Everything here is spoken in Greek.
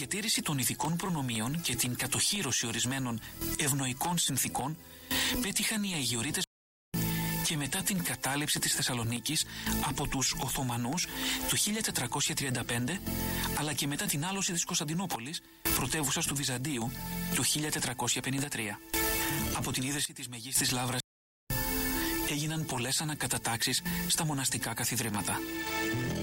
διατήρηση των ηθικών προνομίων και την κατοχύρωση ορισμένων ευνοϊκών συνθήκων πέτυχαν οι Αιγιορείτες και μετά την κατάληψη της Θεσσαλονίκης από τους Οθωμανούς το 1435, αλλά και μετά την άλωση της Κωνσταντινούπολης, πρωτεύουσας του Βυζαντίου, το 1453. Από την ίδρυση της Μεγίστης Λαύρας έγιναν πολλές ανακατατάξεις στα μοναστικά καθιδρύματα.